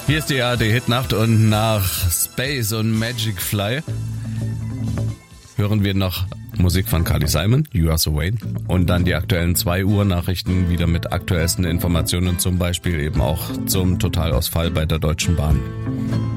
Hier ist die ARD Hitnacht und nach Space und Magic Fly hören wir noch Musik von Carly Simon, You Are So Vain, und dann die aktuellen 2 Uhr Nachrichten wieder mit aktuellsten Informationen, zum Beispiel eben auch zum Totalausfall bei der Deutschen Bahn.